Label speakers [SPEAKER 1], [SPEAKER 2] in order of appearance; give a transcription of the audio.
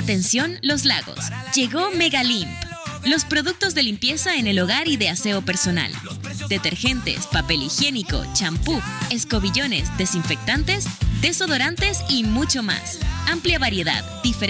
[SPEAKER 1] Atención Los Lagos. Llegó Megalimp. Los productos de limpieza en el hogar y de aseo personal. Detergentes, papel higiénico, champú, escobillones, desinfectantes, desodorantes y mucho más. Amplia variedad, diferentes